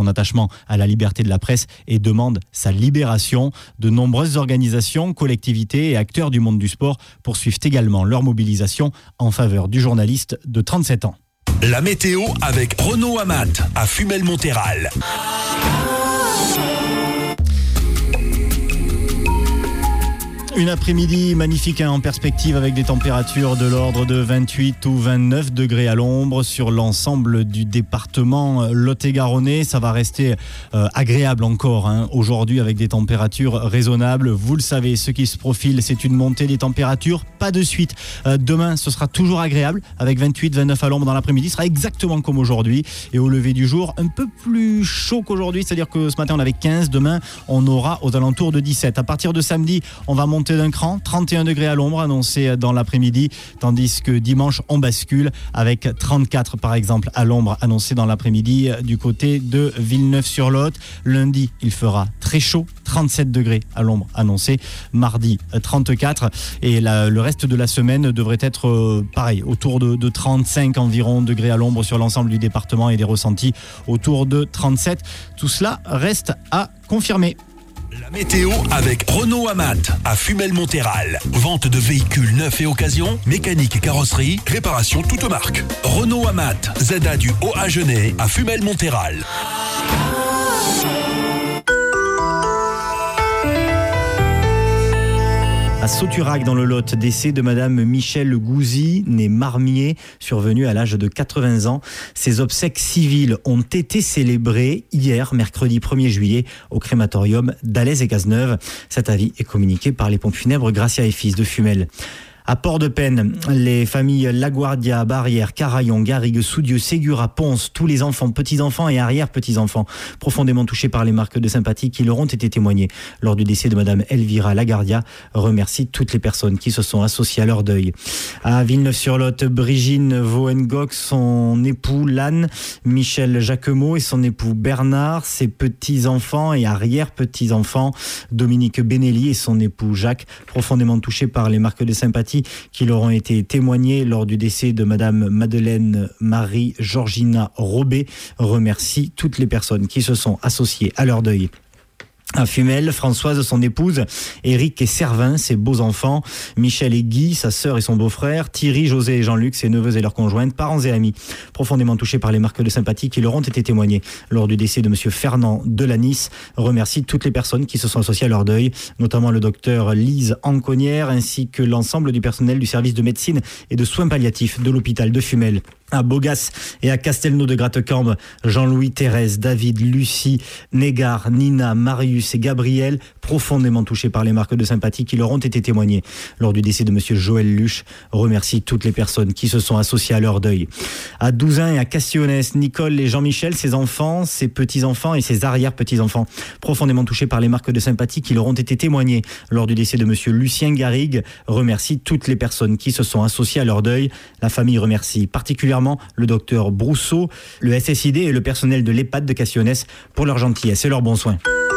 attachement à la liberté de la presse et demande sa libération. De nombreuses organisations, collectivités et acteurs du monde du sport poursuivent également leur mobilisation en faveur du journaliste de 37 ans. La météo avec Renaud Amat à Fumel-Montéral. Une après-midi magnifique en perspective avec des températures de l'ordre de 28 ou 29 degrés à l'ombre sur l'ensemble du département Lot-et-Garonnais. Ça va rester agréable encore aujourd'hui avec des températures raisonnables. Vous le savez, ce qui se profile, c'est une montée des températures, pas de suite. Demain, ce sera toujours agréable avec 28-29 à l'ombre dans l'après-midi. Ce sera exactement comme aujourd'hui. Et au lever du jour, un peu plus chaud qu'aujourd'hui. C'est-à-dire que ce matin, on avait 15. Demain, on aura aux alentours de 17. À partir de samedi, on va monter d'un cran, 31 degrés à l'ombre annoncé dans l'après-midi, tandis que dimanche on bascule avec 34 par exemple à l'ombre annoncé dans l'après-midi du côté de Villeneuve-sur-Lot. Lundi il fera très chaud, 37 degrés à l'ombre annoncé, mardi 34 et le reste de la semaine devrait être pareil, autour de 35 environ degrés à l'ombre sur l'ensemble du département et des ressentis autour de 37. Tout cela reste à confirmer. La météo avec Renaud Amat à Fumel-Montéral. Vente de véhicules neufs et occasion, mécanique et carrosserie, réparation toute marque. Renaud Amat, ZA du Haut-Agenais à Fumel-Montéral. À Sauturac dans le Lot, décès de Madame Michèle Gouzy, née Marmier, survenue à l'âge de 80 ans. Ses obsèques civiles ont été célébrées hier, mercredi 1er juillet, au crématorium d'Alès et Cazeneuve. Cet avis est communiqué par les pompes funèbres Gracia et Fils de Fumel. À Port-de-Peine, les familles Laguardia, Barrière, Carayon, Garrigues, Soudieu, Ségura, Ponce, tous les enfants, petits-enfants et arrière-petits-enfants, profondément touchés par les marques de sympathie qui leur ont été témoignées lors du décès de Madame Elvira Laguardia, remercie toutes les personnes qui se sont associées à leur deuil. À Villeneuve-sur-Lot, Brigitte Vauhengoc, son époux Lannes, Michel Jacquemot et son époux Bernard, ses petits-enfants et arrière-petits-enfants, Dominique Benelli et son époux Jacques, profondément touchés par les marques de sympathie qui leur ont été témoignés lors du décès de Madame Madeleine Marie Georgina Robet, remercie toutes les personnes qui se sont associées à leur deuil. À Fumel, Françoise, son épouse, Éric et Servin, ses beaux-enfants, Michel et Guy, sa sœur et son beau-frère, Thierry, José et Jean-Luc, ses neveux et leurs conjointes, parents et amis, profondément touchés par les marques de sympathie qui leur ont été témoignées lors du décès de Monsieur Fernand Delanis, remercie toutes les personnes qui se sont associées à leur deuil, notamment le docteur Lise Anconnière, ainsi que l'ensemble du personnel du service de médecine et de soins palliatifs de l'hôpital de Fumel. À Bogas et à Castelnau de Grattecambe, Jean-Louis, Thérèse, David, Lucie, Négard, Nina, Marius et Gabriel, profondément touchés par les marques de sympathie qui leur ont été témoignées lors du décès de Monsieur Joël Luche, remercie toutes les personnes qui se sont associées à leur deuil. À Douzin et à Castillonnès, Nicole et Jean-Michel, ses enfants, ses petits-enfants et ses arrière-petits-enfants, profondément touchés par les marques de sympathie qui leur ont été témoignées lors du décès de Monsieur Lucien Garrigue, remercie toutes les personnes qui se sont associées à leur deuil. La famille remercie particulièrement le docteur Brousseau, le SSID et le personnel de l'EHPAD de Castillonnès pour leur gentillesse et leur bon soin.